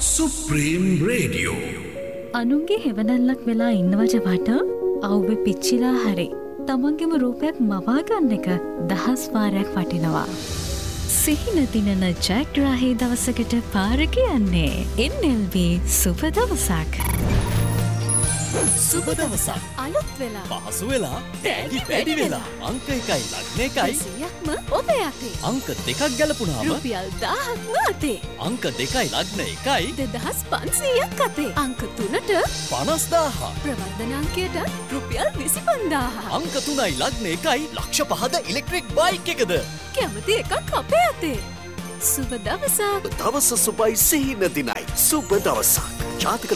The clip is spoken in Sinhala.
Supreme Radio. අනුන්ගේ හෙවනැල්ලක් වෙලා ඉන්නවට වඩා අවුවේ පිච්චිලා හරි තමන්ගේම රූපයක් මවා ගන්න එක දහස් වාරයක් වටිනවා. සිහින දිනන ජයග්‍රාහී දවසකට පාර කියන්නේ NLB සුබ දවසක්. සුබ දවසක් අලුත් වෙලා පහසු වෙලා ටැලි වැඩි වෙලා අංක 1යි ලග්න 1යි 100ක්ම ඔබේ අතේ අංක 2ක් ගැලපුණාම රුපියල් 1000ක්ම අතේ අංක 2යි ලග්න 1යි 2500ක් අතේ අංක 3ට 50000 ප්‍රවර්ධන අංකයට රුපියල් 25000 අංක 3යි ලග්න 1යි ලක්ෂ 5ද ඉලෙක්ට්‍රික් බයික් එකද කැමති එකක් අපේ අතේ සුබ දවසක් දවස සුබයි සිහින දිනයි සුබ දවසක්. ජාතක